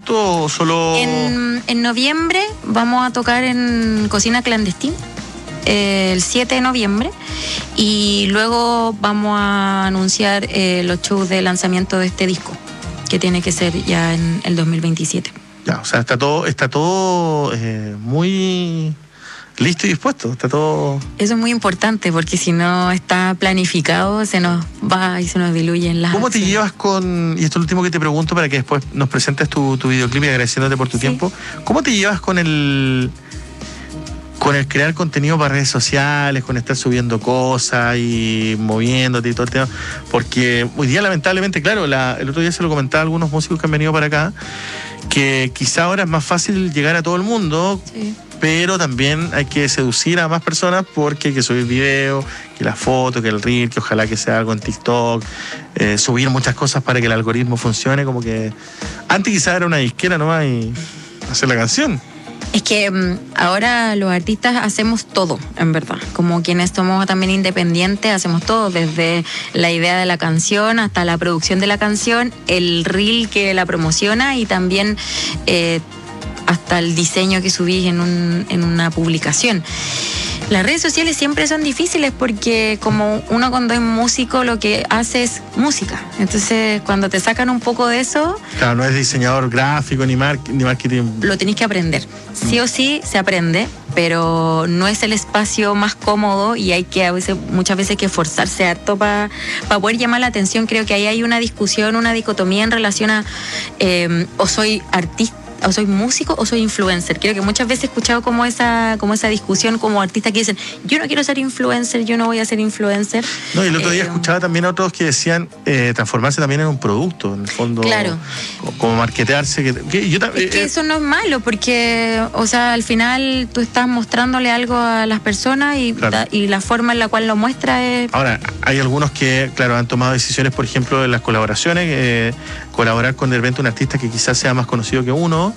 pronto o solo...? En noviembre vamos a tocar en Cocina Clandestina, el 7 de noviembre, y luego vamos a anunciar los shows de lanzamiento de este disco, que tiene que ser ya en el 2027. Ya, o sea, está todo muy listo y dispuesto, está todo... Eso es muy importante, porque si no está planificado, se nos va y se nos diluyen las ¿Cómo acciones. te llevas con, y esto es lo último que te pregunto para que después nos presentes tu videoclip y agradeciéndote por tu tiempo, ¿cómo te llevas con el crear contenido para redes sociales, con estar subiendo cosas y moviéndote y todo el tema? Porque hoy día, lamentablemente, claro, el otro día se lo comentaba a algunos músicos que han venido para acá, que quizá ahora es más fácil llegar a todo el mundo, pero también hay que seducir a más personas porque hay que subir videos, que la foto, que el reel, que ojalá que sea algo en TikTok, subir muchas cosas para que el algoritmo funcione, como que antes quizá era una disquera nomás y hacer la canción. Es que ahora los artistas hacemos todo, en verdad. Como quienes somos también independientes, hacemos todo, desde la idea de la canción hasta la producción de la canción, el reel que la promociona y también hasta el diseño que subís en una publicación. Las redes sociales siempre son difíciles porque como uno cuando es músico lo que hace es música. Entonces cuando te sacan un poco de eso... Claro, no es diseñador gráfico ni marketing. Lo tenés que aprender. Sí o sí se aprende, pero no es el espacio más cómodo y hay que muchas veces que esforzarse harto para poder llamar la atención. Creo que ahí hay una discusión, una dicotomía en relación a o soy artista, o soy músico o soy influencer. Creo que muchas veces he escuchado como esa discusión como artistas que dicen, yo no quiero ser influencer, yo no voy a ser influencer. No, y el otro día escuchaba también a otros que decían transformarse también en un producto, en el fondo. Claro. Como marketearse. Es que eso no es malo, porque, o sea, al final tú estás mostrándole algo a las personas y, claro, y la forma en la cual lo muestra es... Ahora, hay algunos que, claro, han tomado decisiones, por ejemplo, en las colaboraciones, colaborar con de repente un artista que quizás sea más conocido que uno,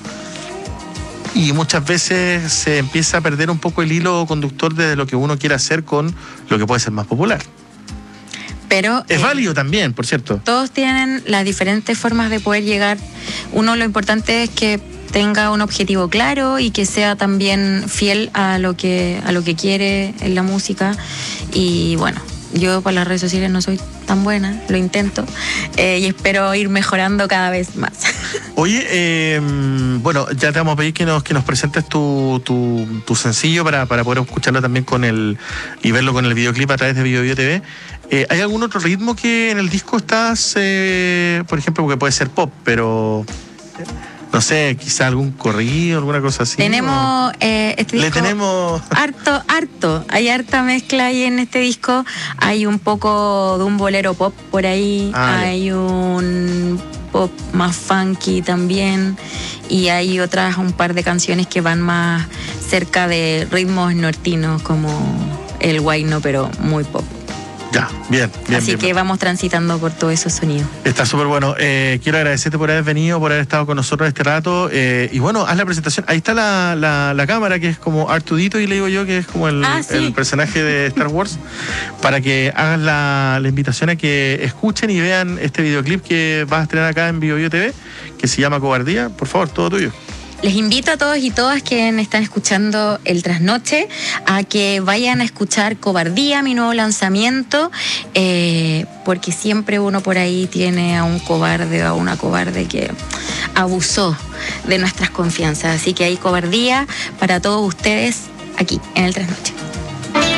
y muchas veces se empieza a perder un poco el hilo conductor de lo que uno quiere hacer con lo que puede ser más popular. Pero es válido también, por cierto. Todos tienen las diferentes formas de poder llegar. Uno, lo importante es que tenga un objetivo claro y que sea también fiel a lo que quiere en la música. Y bueno, yo para las redes sociales no soy tan buena, lo intento y espero ir mejorando cada vez más. Oye, bueno, ya te vamos a pedir que nos presentes tu sencillo para poder escucharlo también y verlo con el videoclip a través de BioBio TV. ¿Hay algún otro ritmo que en el disco estás, por ejemplo, porque puede ser pop, pero no sé, quizá algún corrido, alguna cosa así? Tenemos este disco. Le tenemos harto. Hay harta mezcla ahí en este disco. Hay un poco de un bolero pop por ahí. Hay un pop más funky también. Y hay un par de canciones que van más cerca de ritmos nortinos, como el huayno, pero muy pop. Ya, bien. Así que vamos transitando por todos esos sonidos. Está súper bueno. Quiero agradecerte por haber venido, por haber estado con nosotros este rato. Y bueno, haz la presentación. Ahí está la cámara, que es como Artudito, y le digo yo que es como el personaje de Star Wars, para que hagas la invitación a que escuchen y vean este videoclip que vas a estrenar acá en BioBio TV, que se llama Cobardía. Por favor, todo tuyo. Les invito a todos y todas que están escuchando El Trasnoche a que vayan a escuchar Cobardía, mi nuevo lanzamiento, porque siempre uno por ahí tiene a un cobarde o a una cobarde que abusó de nuestras confianzas. Así que hay Cobardía para todos ustedes aquí en El Trasnoche.